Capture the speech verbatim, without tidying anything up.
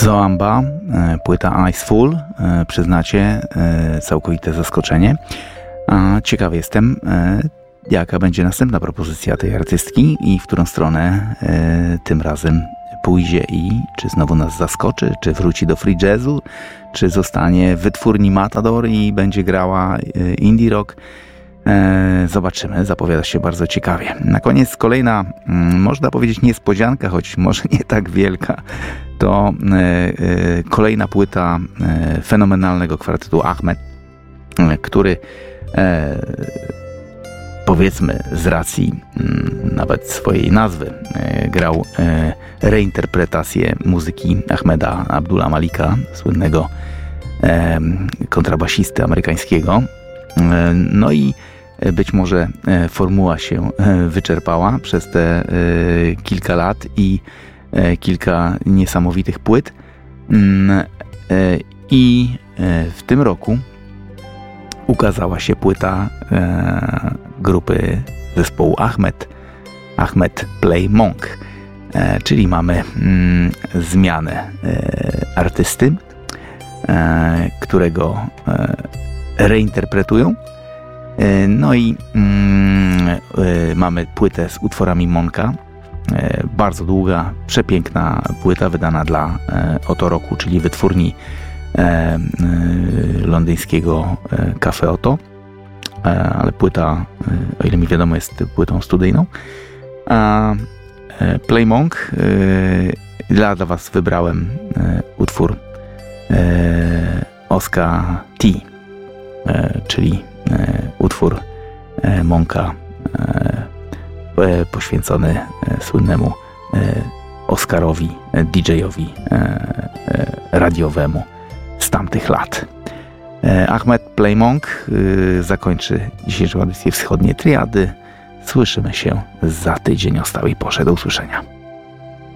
Zoamba, płyta Eyes Full, przyznacie, całkowite zaskoczenie. A ciekaw jestem, jaka będzie następna propozycja tej artystki i w którą stronę tym razem pójdzie i czy znowu nas zaskoczy, czy wróci do free jazzu, czy zostanie w wytwórni Matador i będzie grała indie rock. Zobaczymy, zapowiada się bardzo ciekawie. Na koniec kolejna, można powiedzieć niespodzianka, choć może nie tak wielka, to kolejna płyta fenomenalnego kwartetu Ahmed, który powiedzmy z racji nawet swojej nazwy grał reinterpretację muzyki Ahmeda Abdula Malika, słynnego kontrabasisty amerykańskiego. No i być może formuła się wyczerpała przez te kilka lat i kilka niesamowitych płyt. I w tym roku ukazała się płyta grupy zespołu Ahmed, Ahmed Play Monk, czyli mamy zmianę artysty, którego reinterpretują. No i mm, y, mamy płytę z utworami Monka. Y, bardzo długa, przepiękna płyta wydana dla y, Oto Roku, czyli wytwórni y, y, londyńskiego y, Cafe Oto. Y, ale płyta, y, o ile mi wiadomo, jest płytą studyjną. A y, Play Monk, y, dla, dla was wybrałem y, utwór y, Oscar T, y, czyli utwór Monka poświęcony słynnemu Oscarowi, D J-owi radiowemu z tamtych lat. Ahmed Play Monk zakończy dzisiejszą audycję Wschodnie Triady. Słyszymy się za tydzień o stałej porze. Do usłyszenia.